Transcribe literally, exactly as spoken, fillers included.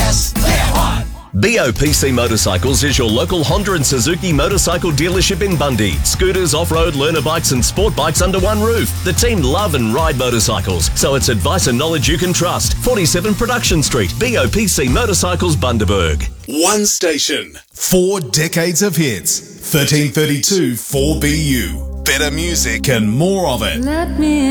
Yes, they're hot. B O P C Motorcycles is your local Honda and Suzuki motorcycle dealership in Bundy. Scooters, off-road, learner bikes and sport bikes under one roof. The team love and ride motorcycles, so it's advice and knowledge you can trust. forty-seven Production Street, B O P C Motorcycles, Bundaberg. One station, four decades of hits. thirteen thirty-two four B U. Better music and more of it. Let me